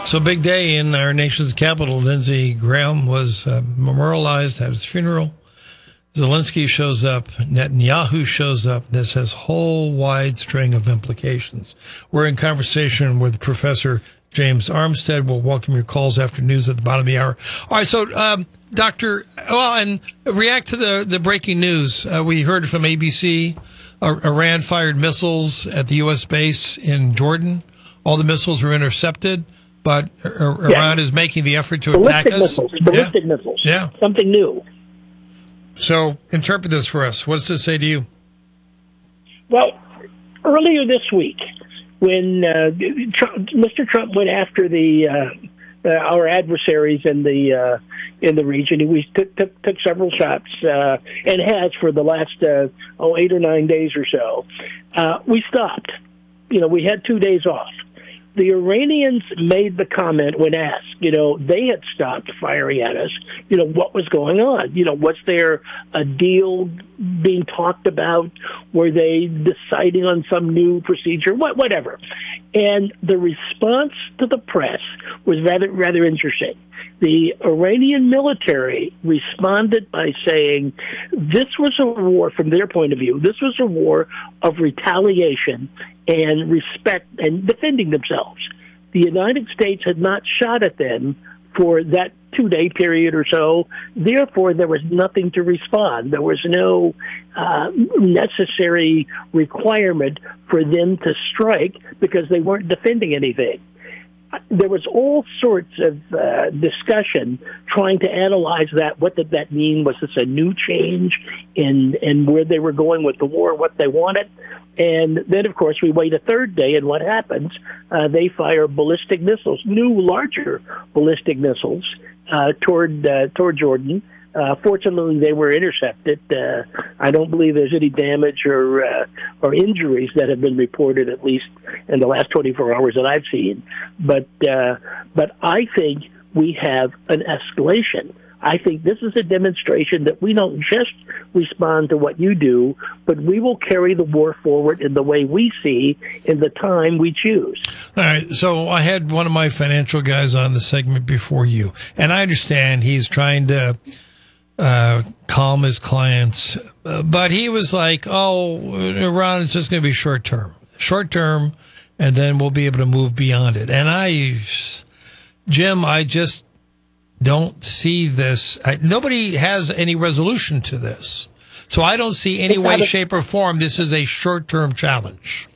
So big day in our nation's capital. Lindsey Graham was memorialized at his funeral. Zelensky shows up. Netanyahu shows up. This has a whole wide string of implications. We're in conversation with Professor James Armstead. We'll welcome your calls after news at the bottom of the hour. All right, so Doctor, and react to the breaking news. We heard from ABC. Iran fired missiles at the U.S. base in Jordan. All the missiles were intercepted, but Iran is making the effort to attack us. Ballistic missiles. Yeah. Something new. So interpret this for us. What does this say to you? Well, earlier this week, when Mr. Trump went after our adversaries in the region, he took several shots and has for the last 8 or 9 days or so. We stopped. We had 2 days off. The Iranians made the comment when asked, they had stopped firing at us. What was going on? Was there a deal being talked about? Were they deciding on some new procedure? Whatever. And the response to the press was rather interesting. The Iranian military responded by saying this was a war, from their point of view, this was a war of retaliation and respect and defending themselves. The United States had not shot at them for that 2-day period or so. Therefore, there was nothing to respond. There was no necessary requirement for them to strike because they weren't defending anything. There was all sorts of discussion trying to analyze that. What did that mean? Was this a new change in where they were going with the war, what they wanted? And then, of course, we wait a third day, and what happens? They fire ballistic missiles, new, larger ballistic missiles toward Jordan. Fortunately, they were intercepted. I don't believe there's any damage or injuries that have been reported, at least in the last 24 hours that I've seen. But I think we have an escalation. I think this is a demonstration that we don't just respond to what you do, but we will carry the war forward in the way we see in the time we choose. All right. So I had one of my financial guys on the segment before you, and I understand he's trying to calm his clients, but he was like, Iran is just going to be short term, and then we'll be able to move beyond it. And Jim, I just don't see this. Nobody has any resolution to this. So I don't see any way, shape, or form this is a short-term challenge.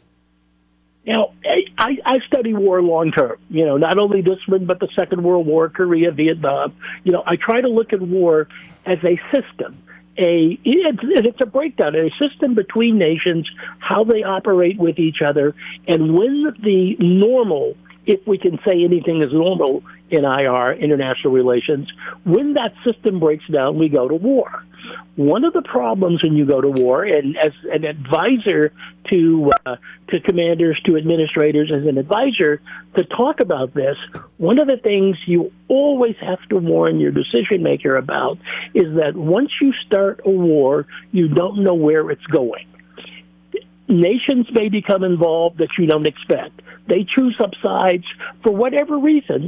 I study war long term, not only this one, but the Second World War, Korea, Vietnam. I try to look at war as a system. It's a breakdown, a system between nations, how they operate with each other, and when the normal, if we can say anything is normal in IR, international relations, when that system breaks down, we go to war. One of the problems when you go to war, and as an advisor to commanders, to administrators, as an advisor to talk about this, one of the things you always have to warn your decision maker about is that once you start a war, you don't know where it's going. Nations may become involved that you don't expect. They choose up sides for whatever reason.